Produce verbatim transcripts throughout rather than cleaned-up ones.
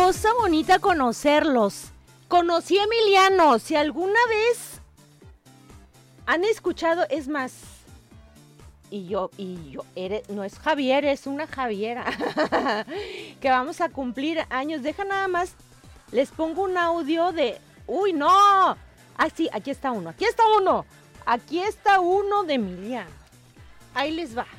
cosa bonita conocerlos. Conocí a Emiliano. Si alguna vez han escuchado, es más, y yo, y yo, eres, no es Javier, es una Javiera, que vamos a cumplir años. Deja nada más, les pongo un audio de, uy, no, ah, sí, aquí está uno, aquí está uno, aquí está uno de Emiliano. Ahí les va.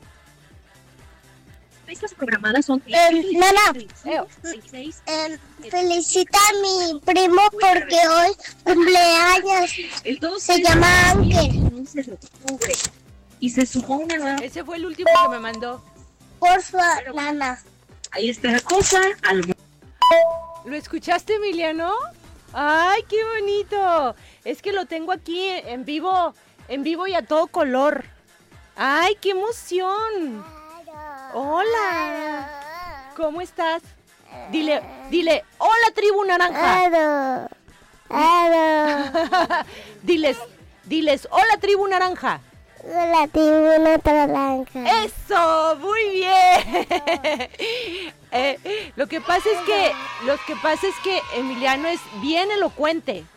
Estas programadas son... Eh, Nana, eh, felicita a mi primo porque hoy cumpleaños. Se llama Ángel. Y se supone... ¿no? Ese fue el último que me mandó. Por su Nana. Ahí está la cosa. Al... ¿Lo escuchaste, Emiliano? ¡Ay, qué bonito! Es que lo tengo aquí en vivo, en vivo y a todo color. ¡Ay, qué emoción! Hola, ¿cómo estás? Dile, dile, hola tribu naranja. diles, diles, hola tribu naranja. Hola tribu naranja. Eso, muy bien. eh, lo que pasa es que, lo que pasa es que Emiliano es bien elocuente.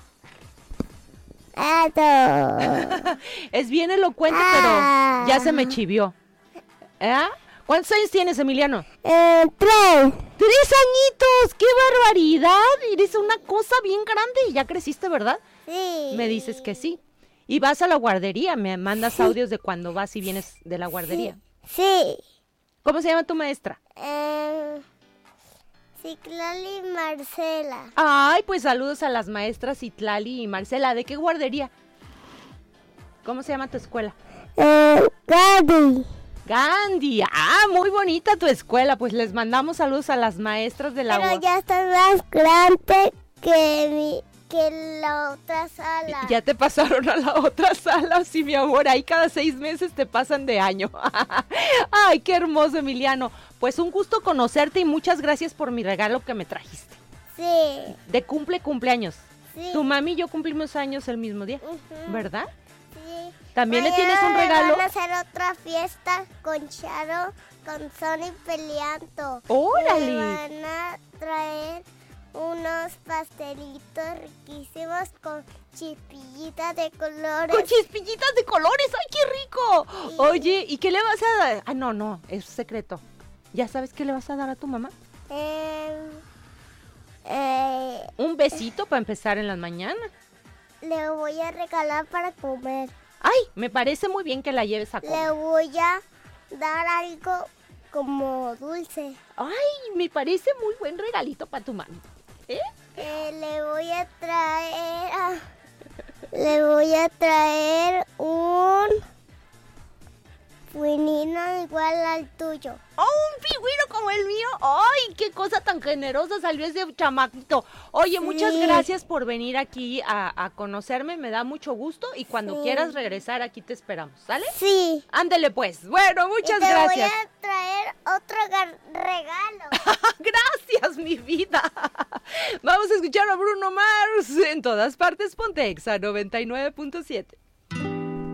Es bien elocuente, pero ya se me chivió. ¿Eh? ¿Cuántos años tienes, Emiliano? Eh, tres. ¡Tres añitos! ¡Qué barbaridad! Eres una cosa bien grande y ya creciste, ¿verdad? Sí. Me dices que sí. Y vas a la guardería, me mandas sí. audios de cuando vas y vienes de la guardería. Sí. ¿Cómo se llama tu maestra? Eh, Citlali y Marcela. Ay, pues saludos a las maestras Citlali y Marcela. ¿De qué guardería? ¿Cómo se llama tu escuela? Eh, Gandhi. Gandhi, ah, muy bonita tu escuela, pues les mandamos saludos a las maestras de la... Pero ya está más grande que, mi, que la otra sala. Ya te pasaron a la otra sala, sí, mi amor, ahí cada seis meses te pasan de año. Ay, qué hermoso, Emiliano. Pues un gusto conocerte y muchas gracias por mi regalo que me trajiste. Sí. De cumple cumpleaños. Sí. Tu mami y yo cumplimos años el mismo día, uh-huh. ¿verdad? Sí. ¿También Mañana le tienes un regalo? Van a hacer otra fiesta con Charo, con Sony peleando. ¡Órale! Me van a traer unos pastelitos riquísimos con chispillitas de colores. ¡Con chispillitas de colores! ¡Ay, qué rico! Sí. Oye, ¿y qué le vas a dar? Ah, no, no, es secreto. ¿Ya sabes qué le vas a dar a tu mamá? Eh, eh, un besito para empezar en las mañanas. Le voy a regalar para comer. Ay, me parece muy bien que la lleves a comer. Le voy a dar algo como dulce. Ay, me parece muy buen regalito para tu mami. ¿Eh? Eh, le voy a traer... A, le voy a traer un... pingüino igual al tuyo. ¡Oh, un pingüino como el mío! ¡Ay, qué cosa tan generosa salió ese chamaquito! Oye, sí. muchas gracias por venir aquí a, a conocerme, me da mucho gusto y cuando sí. quieras regresar aquí te esperamos, ¿sale? Sí. Ándele pues. Bueno, muchas y te gracias. Voy a traer otro regalo. Gracias, mi vida. Vamos a escuchar a Bruno Mars en todas partes. Ponte Exa noventa y nueve punto siete.